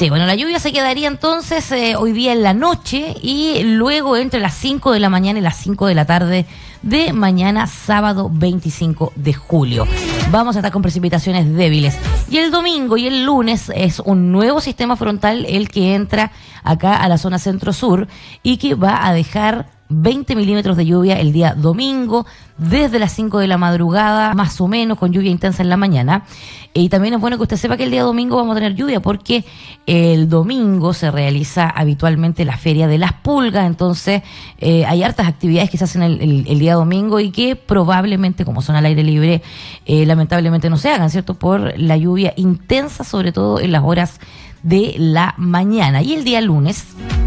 Sí, bueno, la lluvia se quedaría entonces hoy día en la noche y luego entre las 5 de la mañana y las 5 de la tarde de mañana sábado 25 de julio. Vamos a estar con precipitaciones débiles. Y el domingo y el lunes es un nuevo sistema frontal el que entra acá a la zona centro-sur y que va a dejar 20 milímetros de lluvia el día domingo, desde las 5 de la madrugada, más o menos, con lluvia intensa en la mañana. Y también es bueno que usted sepa que el día domingo vamos a tener lluvia, porque el domingo se realiza habitualmente la Feria de las Pulgas, entonces hay hartas actividades que se hacen el día domingo y que probablemente, como son al aire libre, lamentablemente no se hagan, ¿cierto? Por la lluvia intensa, sobre todo en las horas de la mañana. Y el día lunes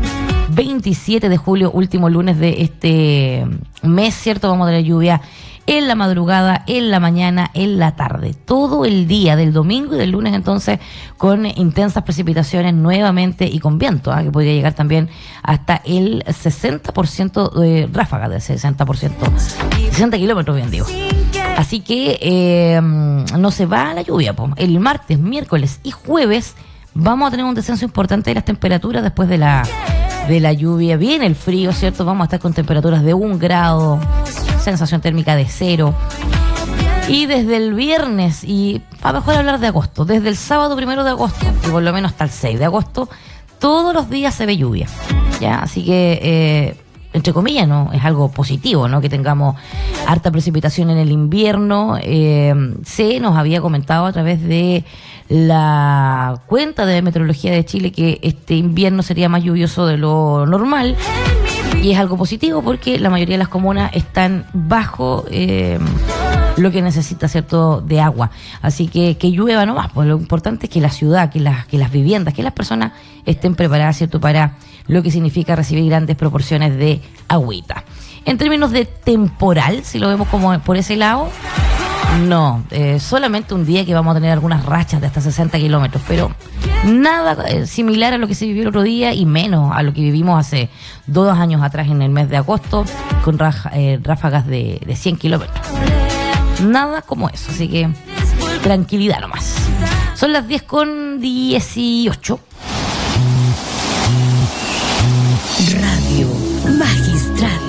27 de julio, último lunes de este mes, ¿cierto? Vamos a tener lluvia en la madrugada, en la mañana, en la tarde. Todo el día del domingo y del lunes, entonces, con intensas precipitaciones nuevamente y con viento, que podría llegar también hasta el 60% de ráfaga, del 60%. 60 kilómetros, bien digo. Así que no se va la lluvia, po. El martes, miércoles y jueves vamos a tener un descenso importante de las temperaturas después de la lluvia. Viene el frío, ¿cierto? Vamos a estar con temperaturas de 1 grado, sensación térmica de 0. Y desde el viernes, y a mejor hablar de agosto, desde el sábado 1 de agosto, y por lo menos hasta el 6 de agosto, todos los días se ve lluvia, ¿ya? Así que, entre comillas, ¿no? Es algo positivo, ¿no? Que tengamos harta precipitación en el invierno. Se nos había comentado a través de la cuenta de Meteorología de Chile que este invierno sería más lluvioso de lo normal, y es algo positivo porque la mayoría de las comunas están bajo lo que necesita, ¿cierto?, de agua. Así que llueva nomás, pues lo importante es que la ciudad, que las viviendas, que las personas estén preparadas, ¿cierto?, para lo que significa recibir grandes proporciones de agüita. En términos de temporal, si lo vemos como por ese lado, no, solamente un día que vamos a tener algunas rachas de hasta 60 kilómetros, pero nada similar a lo que se vivió el otro día y menos a lo que vivimos hace 2 años atrás en el mes de agosto con ráfagas de 100 kilómetros. Nada como eso, así que tranquilidad nomás. Son las 10:18. Radio Magistral.